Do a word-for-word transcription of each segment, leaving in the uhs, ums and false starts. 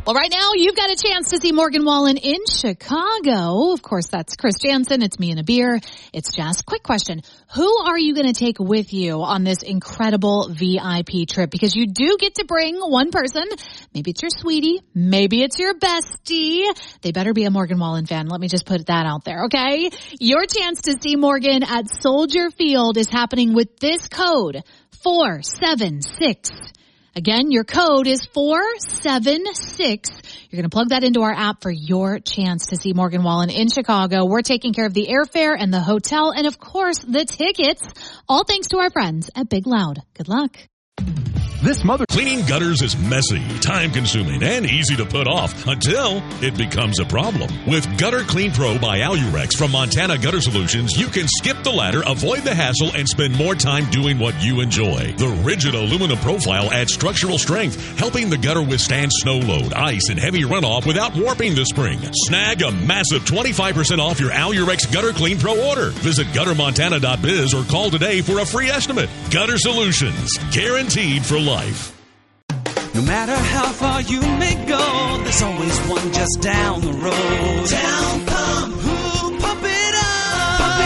Well, right now, you've got a chance to see Morgan Wallen in Chicago. Of course, that's Chris Jansen. It's me and a beer. It's Jess. Quick question. Who are you going to take with you on this incredible V I P trip? Because you do get to bring one person. Maybe it's your sweetie. Maybe it's your bestie. They better be a Morgan Wallen fan. Let me just put that out there, okay? Your chance to see Morgan at Soldier Field is happening with this code, four seven six. Again, your code is four seven six. You're going to plug that into our app for your chance to see Morgan Wallen in Chicago. We're taking care of the airfare and the hotel and, of course, the tickets. All thanks to our friends at Big Loud. Good luck. This mother Cleaning gutters is messy, time-consuming, and easy to put off until it becomes a problem. With Gutter Clean Pro by Alurex from Montana Gutter Solutions, you can skip the ladder, avoid the hassle, and spend more time doing what you enjoy. The rigid aluminum profile adds structural strength, helping the gutter withstand snow load, ice, and heavy runoff without warping the spring. Snag a massive twenty-five percent off your Alurex Gutter Clean Pro order. Visit gutter montana dot biz or call today for a free estimate. Gutter Solutions, guaranteed for life. No matter how far you may go, there's always one just down the road. Town Pump, who pump it up, pump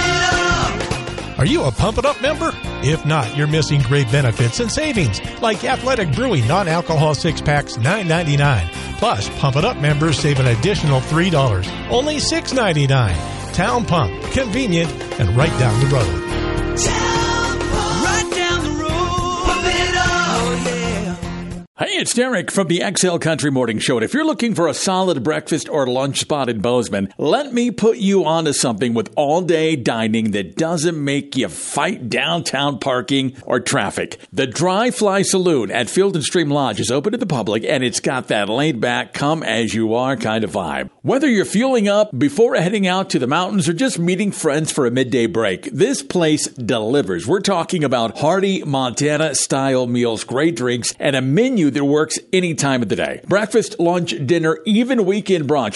it up. Are you a Pump It Up member? If not, you're missing great benefits and savings, like Athletic Brewing non-alcohol six-packs, nine ninety-nine. Plus, Pump It Up members save an additional three dollars, only six ninety-nine. Town Pump, convenient and right down the road. Town Pump, right down the road. Pump it up, oh yeah. Hey, it's Derek from the X L Country Morning Show. And if you're looking for a solid breakfast or lunch spot in Bozeman, let me put you onto something with all-day dining that doesn't make you fight downtown parking or traffic. The Dry Fly Saloon at Field and Stream Lodge is open to the public, and it's got that laid-back, come-as-you-are kind of vibe. Whether you're fueling up before heading out to the mountains or just meeting friends for a midday break, this place delivers. We're talking about hearty Montana-style meals, great drinks, and a menu that works any time of the day. Breakfast, lunch, dinner, even weekend brunch.